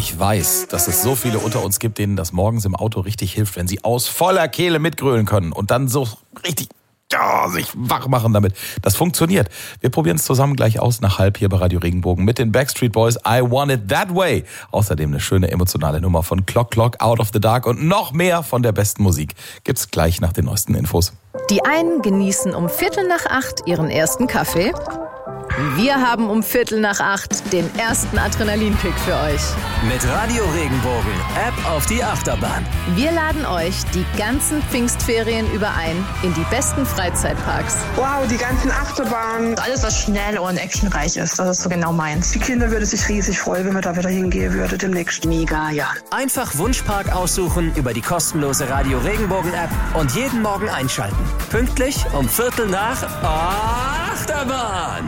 Ich weiß, dass es so viele unter uns gibt, denen das morgens im Auto richtig hilft, wenn sie aus voller Kehle mitgrölen können und dann so richtig sich wach machen damit. Das funktioniert. Wir probieren es zusammen gleich aus nach halb hier bei Radio Regenbogen mit den Backstreet Boys. I Want It That Way. Außerdem eine schöne emotionale Nummer von Clock Clock, Out of the Dark und noch mehr von der besten Musik. Gibt's gleich nach den neuesten Infos. Die einen genießen um 7:45 ihren ersten Kaffee. Wir haben um 7:45 den ersten Adrenalinkick für euch. Mit Radio Regenbogen, App auf die Achterbahn. Wir laden euch die ganzen Pfingstferien über ein in die besten Freizeitparks. Wow, die ganzen Achterbahnen. Alles, was schnell und actionreich ist, das ist so genau meins. Die Kinder würden sich riesig freuen, wenn wir da wieder hingehen würden demnächst. Mega, ja. Einfach Wunschpark aussuchen über die kostenlose Radio Regenbogen App und jeden Morgen einschalten. Pünktlich um 7:15 Achterbahn.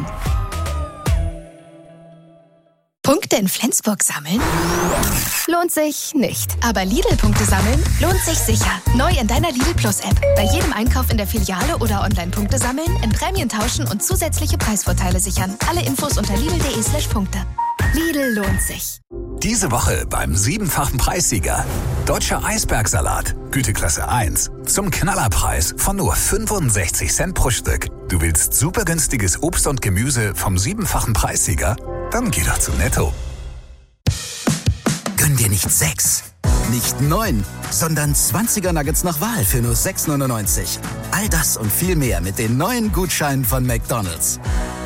Punkte in Flensburg sammeln? Lohnt sich nicht. Aber Lidl-Punkte sammeln lohnt sich sicher. Neu in deiner Lidl Plus-App. Bei jedem Einkauf in der Filiale oder Online-Punkte sammeln, in Prämien tauschen und zusätzliche Preisvorteile sichern. Alle Infos unter lidl.de/Punkte. Lidl lohnt sich. Diese Woche beim 7-fachen Preissieger. Deutscher Eisbergsalat, Güteklasse 1. Zum Knallerpreis von nur 65 Cent pro Stück. Du willst super günstiges Obst und Gemüse vom 7-fachen Preissieger? Dann geh doch zu Netto. Gönn dir nicht 6, nicht 9, sondern 20er Nuggets nach Wahl für nur 6,99. All das und viel mehr mit den neuen Gutscheinen von McDonald's.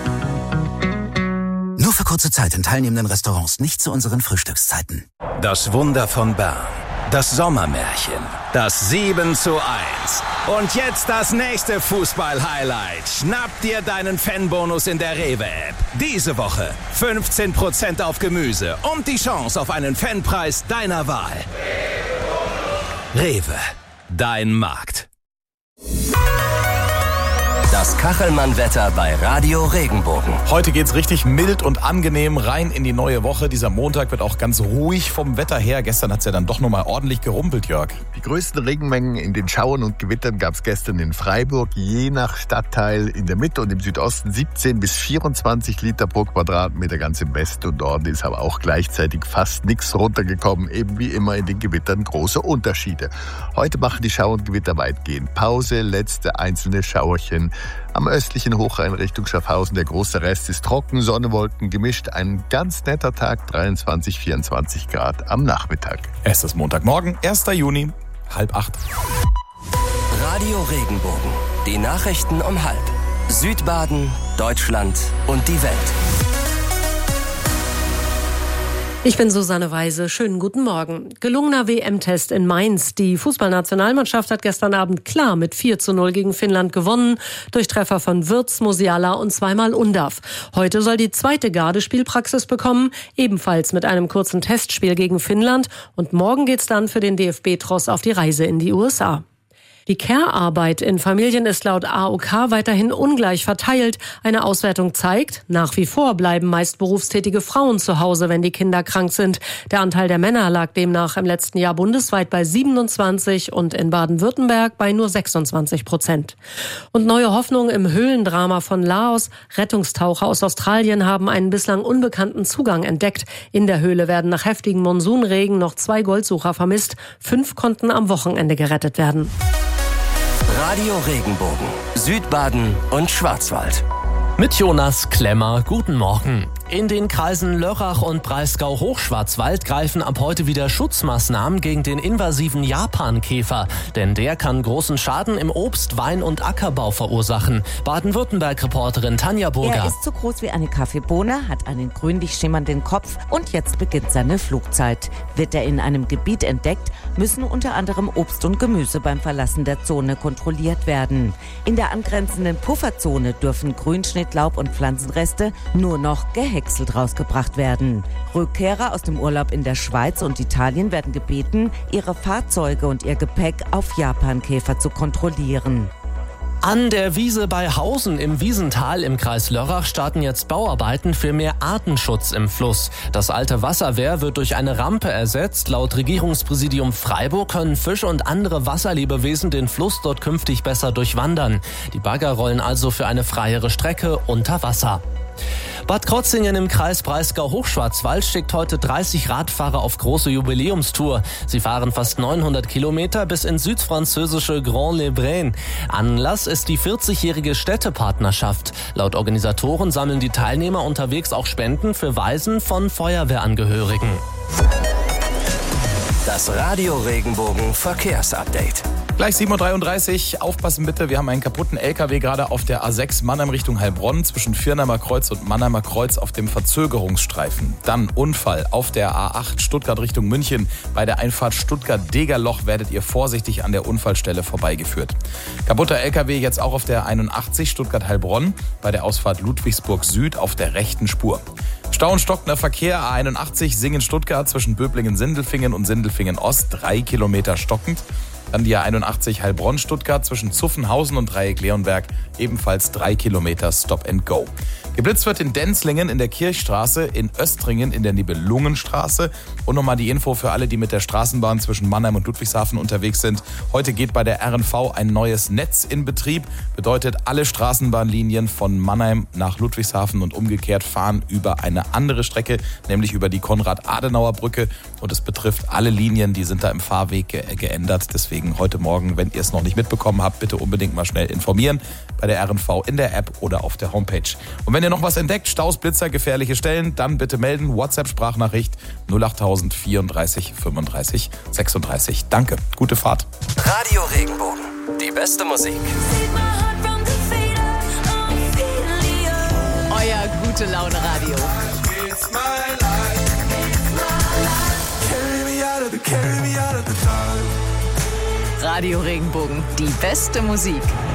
Nur für kurze Zeit in teilnehmenden Restaurants, nicht zu unseren Frühstückszeiten. Das Wunder von Bern. Das Sommermärchen. Das 7:1. Und jetzt das nächste Fußball-Highlight. Schnapp dir deinen Fanbonus in der Rewe-App. Diese Woche 15% auf Gemüse und die Chance auf einen Fanpreis deiner Wahl. Rewe. Dein Markt. Das Kachelmann-Wetter bei Radio Regenbogen. Heute geht's richtig mild und angenehm rein in die neue Woche. Dieser Montag wird auch ganz ruhig vom Wetter her. Gestern hat's ja dann doch nochmal ordentlich gerumpelt, Jörg. Die größten Regenmengen in den Schauern und Gewittern gab's gestern in Freiburg, je nach Stadtteil in der Mitte und im Südosten 17 bis 24 Liter pro Quadratmeter. Ganz im Westen und Norden ist aber auch gleichzeitig fast nichts runtergekommen. Eben wie immer in den Gewittern große Unterschiede. Heute machen die Schauer und Gewitter weitgehend Pause. Letzte einzelne Schauerchen am östlichen Hochrhein Richtung Schaffhausen. Der große Rest ist trocken, Sonne, Wolken gemischt. Ein ganz netter Tag, 23, 24 Grad am Nachmittag. Es ist Montagmorgen, 1. Juni, 7:30. Radio Regenbogen. Die Nachrichten um 7:30. Südbaden, Deutschland und die Welt. Ich bin Susanne Weise. Schönen guten Morgen. Gelungener WM-Test in Mainz. Die Fußballnationalmannschaft hat gestern Abend klar mit 4:0 gegen Finnland gewonnen. Durch Treffer von Wirtz, Musiala und zweimal Undav. Heute soll die zweite Garde Spielpraxis bekommen, ebenfalls mit einem kurzen Testspiel gegen Finnland. Und morgen geht's dann für den DFB-Tross auf die Reise in die USA. Die Care-Arbeit in Familien ist laut AOK weiterhin ungleich verteilt. Eine Auswertung zeigt, nach wie vor bleiben meist berufstätige Frauen zu Hause, wenn die Kinder krank sind. Der Anteil der Männer lag demnach im letzten Jahr bundesweit bei 27 und in Baden-Württemberg bei nur 26%. Und neue Hoffnung im Höhlendrama von Laos. Rettungstaucher aus Australien haben einen bislang unbekannten Zugang entdeckt. In der Höhle werden nach heftigen Monsunregen noch 2 Goldsucher vermisst. 5 konnten am Wochenende gerettet werden. Radio Regenbogen, Südbaden und Schwarzwald. Mit Jonas Klemmer, guten Morgen. In den Kreisen Lörrach und Breisgau-Hochschwarzwald greifen ab heute wieder Schutzmaßnahmen gegen den invasiven Japankäfer. Denn der kann großen Schaden im Obst-, Wein- und Ackerbau verursachen. Baden-Württemberg-Reporterin Tanja Burger. Er ist so groß wie eine Kaffeebohne, hat einen grünlich schimmernden Kopf und jetzt beginnt seine Flugzeit. Wird er in einem Gebiet entdeckt, müssen unter anderem Obst und Gemüse beim Verlassen der Zone kontrolliert werden. In der angrenzenden Pufferzone dürfen Grünschnittlaub und Pflanzenreste nur noch gehäckselt rausgebracht werden. Rückkehrer aus dem Urlaub in der Schweiz und Italien werden gebeten, ihre Fahrzeuge und ihr Gepäck auf Japankäfer zu kontrollieren. An der Wiese bei Hausen im Wiesental im Kreis Lörrach starten jetzt Bauarbeiten für mehr Artenschutz im Fluss. Das alte Wasserwehr wird durch eine Rampe ersetzt. Laut Regierungspräsidium Freiburg können Fisch und andere Wasserlebewesen den Fluss dort künftig besser durchwandern. Die Bagger rollen also für eine freiere Strecke unter Wasser. Bad Krozingen im Kreis Breisgau-Hochschwarzwald schickt heute 30 Radfahrer auf große Jubiläumstour. Sie fahren fast 900 Kilometer bis ins südfranzösische Grand-les-Braines. Anlass ist die 40-jährige Städtepartnerschaft. Laut Organisatoren sammeln die Teilnehmer unterwegs auch Spenden für Waisen von Feuerwehrangehörigen. Das Radio Regenbogen Verkehrsupdate. Gleich 7.33 Uhr. Aufpassen bitte, wir haben einen kaputten LKW gerade auf der A6 Mannheim Richtung Heilbronn zwischen Viernheimer Kreuz und Mannheimer Kreuz auf dem Verzögerungsstreifen. Dann Unfall auf der A8 Stuttgart Richtung München. Bei der Einfahrt Stuttgart-Degerloch werdet ihr vorsichtig an der Unfallstelle vorbeigeführt. Kaputter LKW jetzt auch auf der 81 Stuttgart-Heilbronn bei der Ausfahrt Ludwigsburg Süd auf der rechten Spur. Stau und stockender Verkehr A81 Singen-Stuttgart zwischen Böblingen-Sindelfingen und Sindelfingen-Ost 3 Kilometer stockend. Dann die A81 Heilbronn-Stuttgart zwischen Zuffenhausen und Dreieck-Leonberg ebenfalls 3 Kilometer Stop and Go. Geblitzt wird in Denzlingen in der Kirchstraße, in Östringen in der Nibelungenstraße. Und nochmal die Info für alle, die mit der Straßenbahn zwischen Mannheim und Ludwigshafen unterwegs sind. Heute geht bei der RNV ein neues Netz in Betrieb. Bedeutet, alle Straßenbahnlinien von Mannheim nach Ludwigshafen und umgekehrt fahren über eine andere Strecke, nämlich über die Konrad-Adenauer-Brücke. Und es betrifft alle Linien, die sind da im Fahrweg geändert. Deswegen heute Morgen, wenn ihr es noch nicht mitbekommen habt, bitte unbedingt mal schnell informieren. Bei der RNV in der App oder auf der Homepage. Und wenn ihr noch was entdeckt, Staus, Blitzer, gefährliche Stellen, dann bitte melden. WhatsApp-Sprachnachricht 08000 34 35 36. Danke, gute Fahrt. Radio Regenbogen, die beste Musik. Euer Gute-Laune-Radio. Radio Regenbogen, die beste Musik.